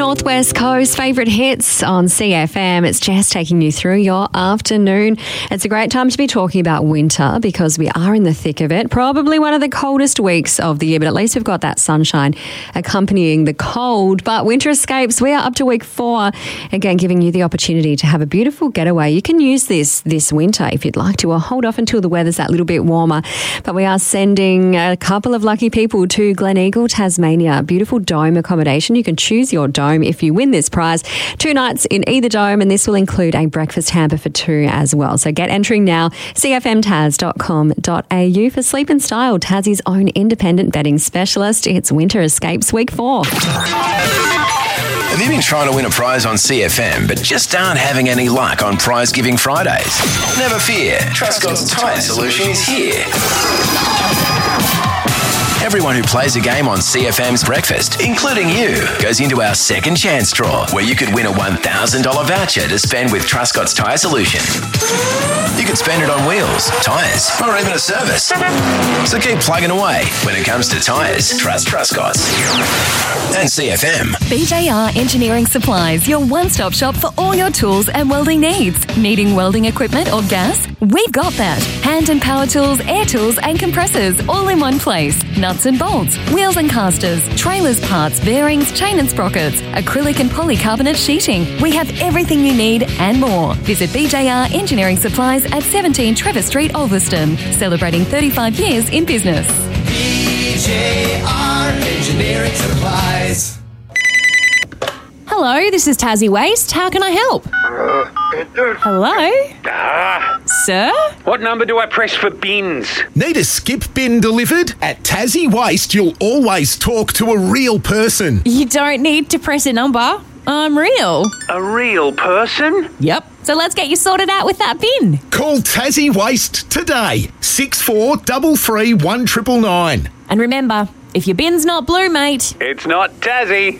Northwest Coast, favourite hits on CFM. It's Jess taking you through your afternoon. It's a great time to be talking about winter because we are in the thick of it. Probably one of the coldest weeks of the year, but at least we've got that sunshine accompanying the cold. But Winter Escapes, we are up to week 4. Again, giving you the opportunity to have a beautiful getaway. You can use this winter if you'd like to, or hold off until the weather's that little bit warmer. But we are sending a couple of lucky people to Gleneagle, Tasmania. Beautiful dome accommodation. You can choose your dome if you win this prize. 2 nights in either dome, and this will include a breakfast hamper for 2 as well. So get entering now, cfmtas.com.au for Sleep in Style, Tassie's own independent bedding specialist. It's Winter Escapes Week 4. Have you been trying to win a prize on CFM but just aren't having any luck on Prize Giving Fridays? Never fear, Trustcott's Tyre Solution is here. Everyone who plays a game on CFM's Breakfast, including you, goes into our second chance draw where you could win a $1,000 voucher to spend with Trustcott's Tyre Solution. You could spend it on wheels, tyres, or even a service. So keep plugging away. When it comes to tyres, trust Trustcott's. And CFM. BJR Engineering Supplies, your one-stop shop for all your tools and welding needs. Needing welding equipment or gas? We've got that. Hand and power tools, air tools and compressors all in one place. Nuts and bolts, wheels and casters, trailers parts, bearings, chain and sprockets, acrylic and polycarbonate sheeting. We have everything you need and more. Visit BJR Engineering Supplies at 17 Trevor Street, Ulverston. Celebrating 35 years in business. BJR Engineering Supplies. Hello, this is Tassie Waste. How can I help? Hello? Sir? What number do I press for bins? Need a skip bin delivered? At Tassie Waste, you'll always talk to a real person. You don't need to press a number. I'm real. A real person? Yep. So let's get you sorted out with that bin. Call Tassie Waste today. 6433 1999. And remember, if your bin's not blue, mate, It's not Tassie.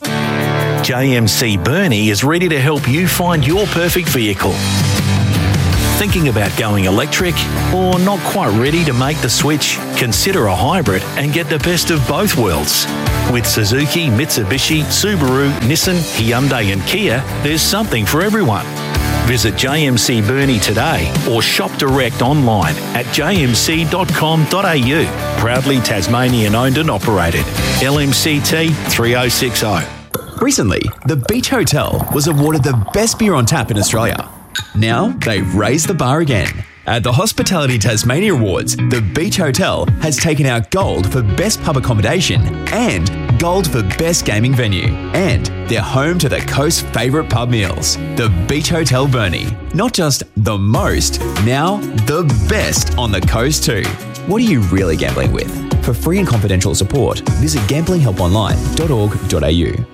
JMC Burnie is ready to help you find your perfect vehicle. Thinking about going electric or not quite ready to make the switch? Consider a hybrid and get the best of both worlds. With Suzuki, Mitsubishi, Subaru, Nissan, Hyundai and Kia, there's something for everyone. Visit JMC Burnie today or shop direct online at jmc.com.au. Proudly Tasmanian owned and operated. LMCT 3060. Recently, the Beach Hotel was awarded the best beer on tap in Australia. Now, they've raised the bar again. At the Hospitality Tasmania Awards, the Beach Hotel has taken out gold for best pub accommodation and gold for best gaming venue. And they're home to the coast's favourite pub meals. The Beach Hotel Burnie. Not just the most, now the best on the coast too. What are you really gambling with? For free and confidential support, visit gamblinghelponline.org.au.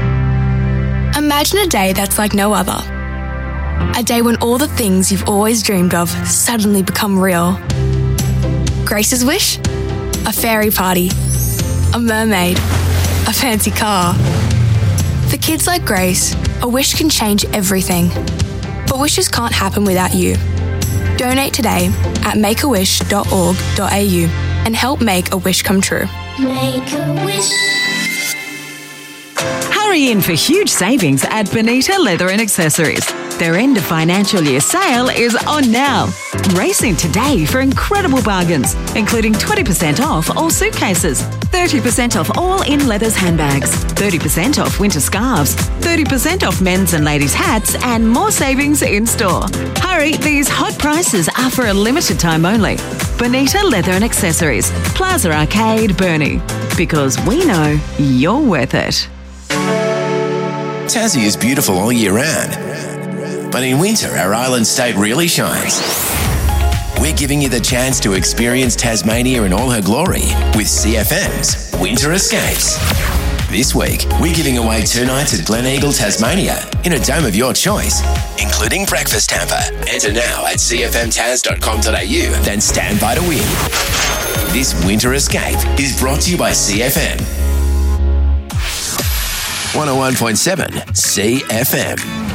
Imagine a day that's like no other. A day when all the things you've always dreamed of suddenly become real. Grace's wish? A fairy party. A mermaid. A fancy car. For kids like Grace, a wish can change everything. But wishes can't happen without you. Donate today at makeawish.org.au and help make a wish come true. Make a wish. Hurry in for huge savings at Bonita Leather and Accessories. Their end of financial year sale is on now. Race in today for incredible bargains, including 20% off all suitcases, 30% off all in leathers handbags, 30% off winter scarves, 30% off men's and ladies' hats, and more savings in store. Hurry, these hot prices are for a limited time only. Bonita Leather and Accessories, Plaza Arcade, Burnie. Because we know you're worth it. Tassie is beautiful all year round. But in winter, our island state really shines. We're giving you the chance to experience Tasmania in all her glory with CFM's Winter Escapes. This week, we're giving away 2 nights at Gleneagle, Tasmania in a dome of your choice, including breakfast hamper. Enter now at cfmtas.com.au, then stand by to win. This Winter Escape is brought to you by CFM. 101.7 CFM.